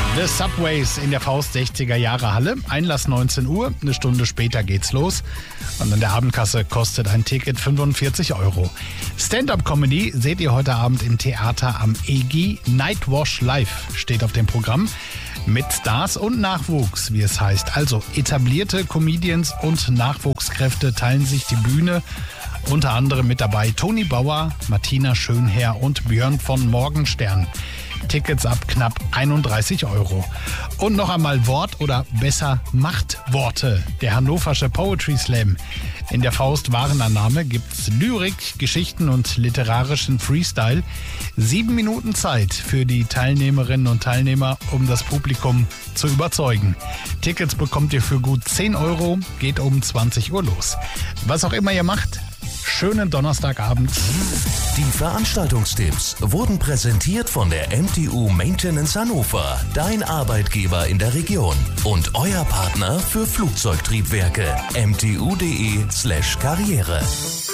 The Subways in der Faust 60er Jahre Halle. Einlass 19 Uhr, eine Stunde später geht's los. Und an der Abendkasse kostet ein Ticket 45 €. Stand-up-Comedy seht ihr heute Abend im Theater am EGI. Nightwash Live steht auf dem Programm. Mit Stars und Nachwuchs, wie es heißt. Also etablierte Comedians und Nachwuchskräfte teilen sich die Bühne. Unter anderem mit dabei Toni Bauer, Martina Schönherr und Björn von Morgenstern. Tickets ab knapp 31 €. Und noch einmal Wort oder besser Machtworte. Der Hannoversche Poetry Slam. In der Faust Warenannahme gibt's Lyrik, Geschichten und literarischen Freestyle. 7 Minuten Zeit für die Teilnehmerinnen und Teilnehmer, um das Publikum zu überzeugen. Tickets bekommt ihr für gut 10 €, geht um 20 Uhr los. Was auch immer ihr macht, schönen Donnerstagabend. Die Veranstaltungstipps wurden präsentiert von der MTU Maintenance Hannover, dein Arbeitgeber in der Region und euer Partner für Flugzeugtriebwerke. mtu.de/karriere.